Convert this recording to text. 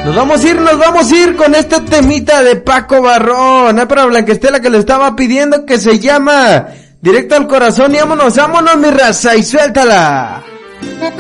Nos vamos a ir con este temita de Paco Barrón. Para Blanquestela que le estaba pidiendo, que se llama Directo al Corazón. Y vámonos mi raza, y suéltala.